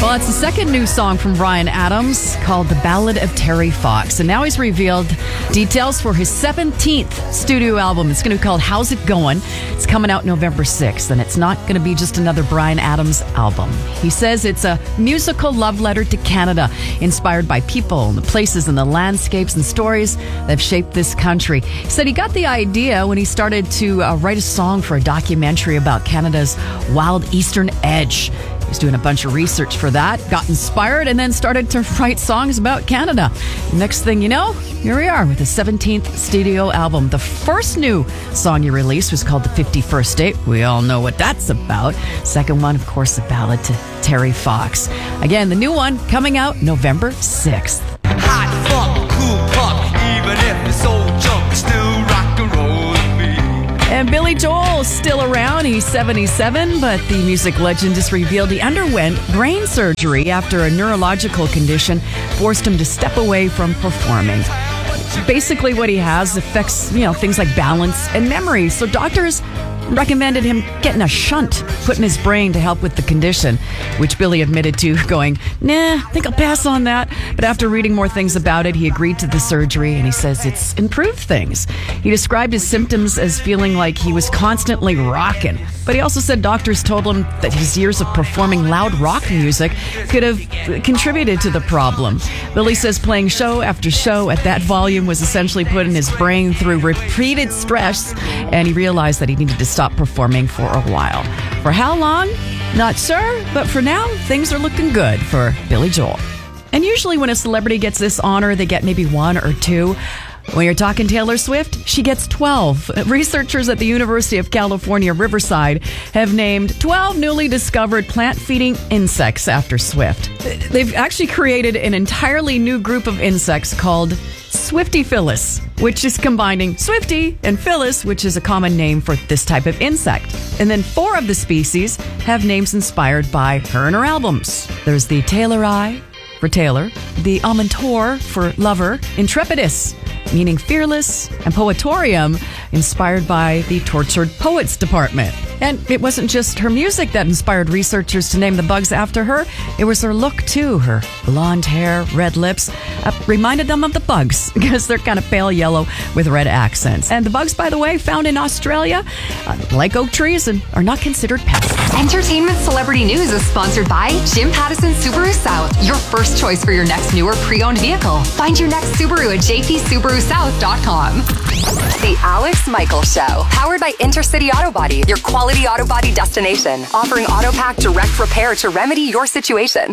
Well, it's the second new song from Bryan Adams called The Ballad of Terry Fox. And now he's revealed details for his 17th studio album. It's going to be called How's It Going? It's coming out November 6th, and it's not going to be just another Bryan Adams album. He says it's a musical love letter to Canada, inspired by people and the places and the landscapes and stories that have shaped this country. He said he got the idea when he started to write a song for a documentary about Canada's wild eastern edge. He was doing a bunch of research for that, got inspired, and then started to write songs about Canada. Next thing you know, here we are with the 17th studio album. The first new song he released was called The 51st Date. We all know what that's about. Second one, of course, The Ballad to Terry Fox. Again, the new one coming out November 6th. Hot funk, cool punk, even if it's old junk, still rock and roll with me. And Billy Joel's still around. He's 77, but the music legend just revealed he underwent brain surgery after a neurological condition forced him to step away from performing. Basically, what he has affects, things like balance and memory. So doctors recommended him getting a shunt put in his brain to help with the condition, which Billy admitted to, going, nah, I think I'll pass on that. But after reading more things about it, he agreed to the surgery, and he says it's improved things. He described his symptoms as feeling like he was constantly rocking. But he also said doctors told him that his years of performing loud rock music could have contributed to the problem. Billy says playing show after show at that volume was essentially putting his brain through repeated stress, and he realized that he needed to stop performing for a while. For how long? Not sure, but for now, things are looking good for Billy Joel. And usually when a celebrity gets this honor, they get maybe one or two. When you're talking Taylor Swift, she gets 12. Researchers at the University of California, Riverside have named 12 newly discovered plant-feeding insects after Swift. They've actually created an entirely new group of insects called Swiftyphilus, which is combining Swifty and Phyllis, which is a common name for this type of insect. And then 4 of the species have names inspired by her and her albums. There's the Taylori for Taylor, the Amantor for lover, Intrepidus, meaning fearless, and Poetorium, inspired by the Tortured Poets Department. And it wasn't just her music that inspired researchers to name the bugs after her. It was her look, too. Her blonde hair, red lips, reminded them of the bugs because they're kind of pale yellow with red accents. And the bugs, by the way, found in Australia, like oak trees, and are not considered pests. Entertainment Celebrity News is sponsored by Jim Pattison Subaru South, your first choice for your next new or pre-owned vehicle. Find your next Subaru at jpsubarusouth.com. The Alex Michael Show, powered by Intercity Auto Body, your quality auto body destination, offering AutoPack direct repair to remedy your situation.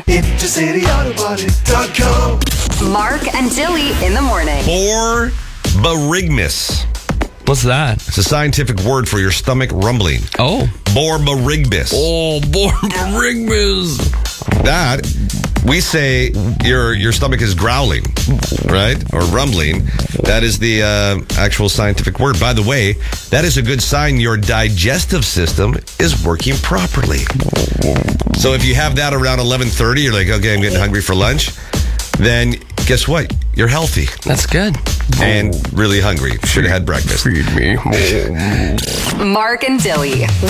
IntercityAutoBody.com. Mark and Dilly in the morning. Borborygmus. What's that? It's a scientific word for your stomach rumbling. Oh. Borborygmus. Oh, Borborygmus. That, we say your stomach is growling, right? Or rumbling. That is the actual scientific word. By the way, that is a good sign your digestive system is working properly. So if you have that around 11:30, you're like, okay, I'm getting hungry for lunch. Then guess what? You're healthy. That's good. And really hungry. Should have had breakfast. Feed me. Mark and Dilly.